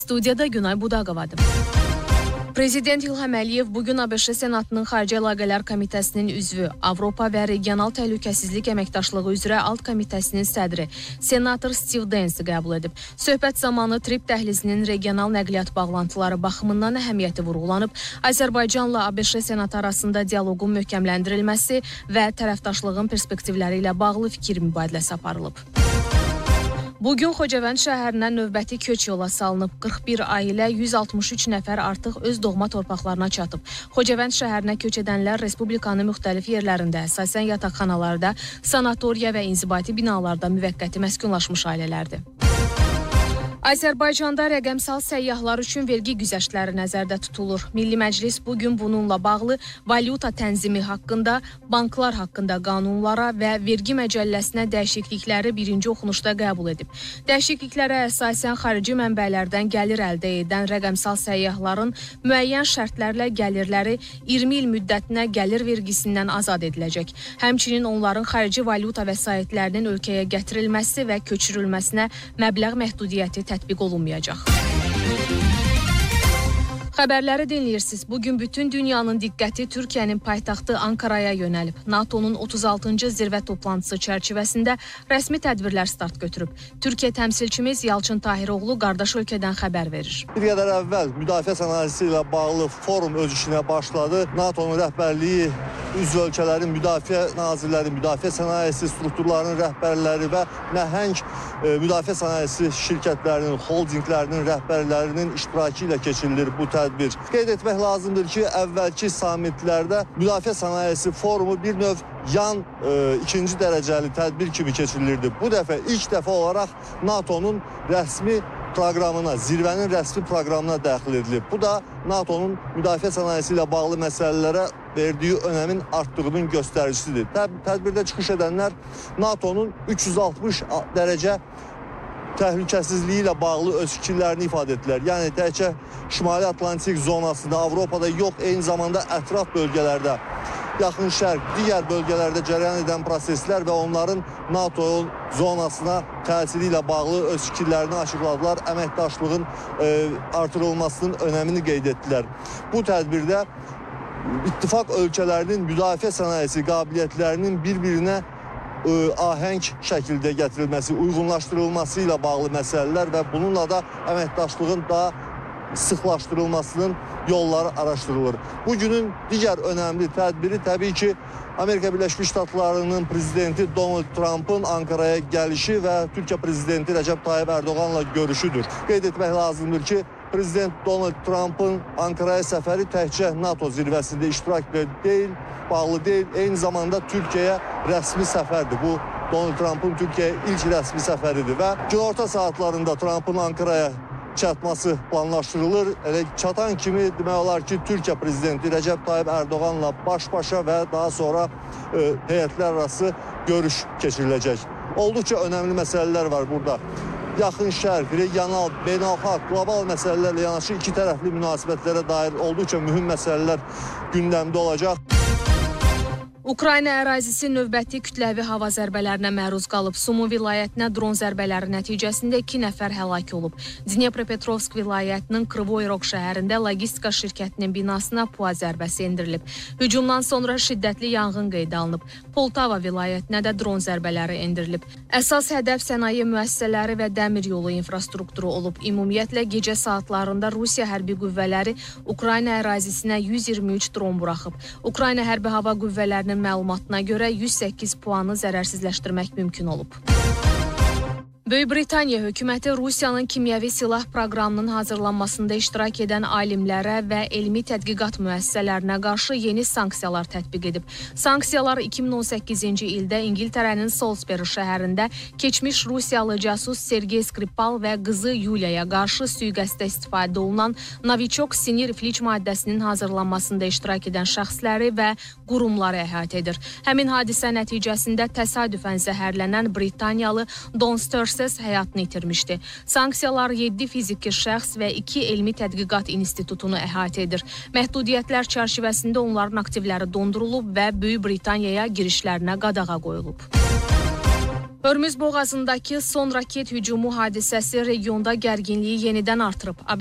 Studiyada Günay Budaqovadır. Prezident İlham Əliyev bugün ABŞ Senatının Xarici Əlaqələr Komitəsinin üzvü, Avropa və Regional Təhlükəsizlik Əməkdaşlığı üzrə Alt Komitəsinin sədri, senator Steve Daines qəbul edib. Söhbət zamanı Trip dəhlizinin regional nəqliyyat bağlantıları baxımından əhəmiyyəti vurğulanıb, Azərbaycanla ABŞ Senatı arasında dialoqun möhkəmləndirilməsi və tərəfdaşlığın perspektivləri ilə bağlı fikir mübadiləsi aparılıb. Bugün Xocavənd şəhərinə növbəti köç yola salınıb. 41 ailə, 163 nəfər artıq öz doğma torpaqlarına çatıb. Xocavənd şəhərinə köç edənlər Respublikanın müxtəlif yerlərində, əsasən yataqxanalarda, sanatoriya və inzibati binalarda müvəqqəti məskunlaşmış ailələrdir. Azərbaycanda rəqəmsal səyyahlar üçün vergi güzəştləri nəzərdə tutulur. Milli Məclis bugün bununla bağlı valyuta tənzimi haqqında, banklar haqqında qanunlara və vergi məcəlləsinə dəyişiklikləri birinci oxunuşda qəbul edib. Dəyişikliklərə əsasən xarici mənbələrdən gəlir əldə edən rəqəmsal səyyahların müəyyən şərtlərlə gəlirləri 20 il müddətinə gəlir vergisindən azad ediləcək. Həmçinin onların xarici valyuta vəsaitlərinin ölkəyə gətirilməsi və köçürülməsinə məbləğ məhdudiyyəti tətbiq olunmayacaq. Xəbərləri dinləyirsiniz. Bugün bütün dünyanın diqqəti Türkiyənin paytaxtı Ankaraya yönəlib. NATO'nun 36-cı zirvə toplantısı çərçivəsində rəsmi tədbirlər start götürüb. Türkiyə təmsilçimiz Yalçın Tahiroğlu qardaş ölkədən xəbər verir. Bir qədər əvvəl müdafiə sənayesi ilə bağlı forum öz işinə başladı. NATO'nun rəhbərliyi, üzv ölkələrin müdafiə nazirləri, müdafiə sənayesi strukturlarının rəhbərləri və nəhəng müdafiə sənayesi şirkətlərinin, holdinglərinin rəhbərlərinin iştirakı ilə keçirilir bu tədbir. Qeyd etmək lazımdır ki, əvvəlki sammitlərdə müdafiə sənayesi forumu bir növ yan ikinci dərəcəli tədbir kimi keçirilirdi. Bu dəfə ilk dəfə olaraq NATO'nun rəsmi proqramına, zirvənin rəsmi proqramına daxil edilib. Bu da NATO'nun müdafiə sənayesi ilə bağlı məsələlərə verdiyi önəmin artdığının göstəricisidir. Tədbirdə çıxış edənlər NATO'nun 360 dərəcə təhlükəsizliyi ilə bağlı öz fikirlərini ifadə etdilər. Yəni təkcə Şimali Atlantik zonasında, Avropada yox, eyni zamanda ətraf bölgələrdə, Yaxın Şərq, digər bölgələrdə cərəyan edən proseslər və onların NATO zonasına təsiri ilə bağlı öz fikirlərini açıqladılar. Əməkdaşlığın artırılmasının önəmini qeyd etdilər. Bu tədbirdə İttifaq ölkələrinin müdafiə sənayesi qabiliyyətlərinin bir-birinə ahəng şəkildə gətirilməsi, uyğunlaşdırılması ilə bağlı məsələlər və bununla da əməkdaşlığın daha sıxlaşdırılmasının yolları araşdırılır. Bugünün digər önəmli tədbiri təbii ki, Amerika Birləşmiş Ştatlarının prezidenti Donald Trump'ın Ankaraya gəlişi və Türkiyə prezidenti Rəcəb Tayyip Erdoğan'la görüşüdür. Qeyd etmək lazımdır ki, Prezident Donald Trump'ın Ankaraya səfəri təkcə NATO zirvəsində iştirakla deyil, bağlı deyil, eyni zamanda Türkiyəyə rəsmi səfərdir. Bu, Donald Trump'ın Türkiyəyə ilk rəsmi səfəridir və günorta saatlarında Trump'ın Ankaraya çatması planlaşdırılır. Elə çatan kimi demək olar ki, Türkiyə prezidenti Rəcəb Tayyip Erdoğan'la baş-başa və daha sonra heyətlər arası görüş keçiriləcək. Olduqca önəmli məsələlər var burada. Yaxın Şərq, regional, beynəlxalq, qlobal məsələlərlə yanaşı iki tərəfli münasibətlərə dair olduqca mühüm məsələlər gündəmdə olacaq. Ukrayna ərazisi növbəti kütləvi hava zərbələrinə məruz qalıb. Sumu vilayətinə dron zərbələri nəticəsində 2 nəfər həlak olub. Dnepropetrovsk vilayətinin Kryvoy Rog şəhərində logistika şirkətinin binasına PUA zərbəsi endirilib. Hücumdan sonra şiddətli yanğın qeydə alınıb. Poltava vilayətinə də dron zərbələri endirilib. Əsas hədəf sənaye müəssisələri və dəmir yolu infrastrukturu olub. Ümumiyyətlə gecə saatlarında Rusiya hərbi qüvvələri Ukrayna ərazisinə 123 dron buraxıb. Ukrayna hərbi hava qüvvələrinin məlumatına görə 108 puanı zərərsizləşdirmək mümkün olub. Böyük Britaniya hökuməti Rusiyanın kimyəvi silah proqramının hazırlanmasında iştirak edən alimlərə və elmi tədqiqat müəssisələrinə qarşı yeni sanksiyalar tətbiq edib. Sanksiyalar 2018-ci ildə İngiltərənin Salisbury şəhərində keçmiş Rusiyalı casus Sergey Skripal və qızı Yuliya qarşı sui-qəsdə istifadə olunan Novichok sinir iflic maddəsinin hazırlanmasında iştirak edən şəxsləri və qurumları əhatə edir. Həmin hadisə nəticəsində təsadüfən zəhərlənən Britaniyalı Don Sturses həyatını itirmişdi. Sanksiyalar 7 fiziki şəxs və 2 elmi tədqiqat institutunu əhatə edir. Məhdudiyyətlər çərçivəsində onların aktivləri dondurulub və Böyük Britaniyaya girişlərinə qadağa qoyulub. Hörmüz boğazındakı son raket hücumu hadisəsi regionda gərginliyi yenidən artırıb.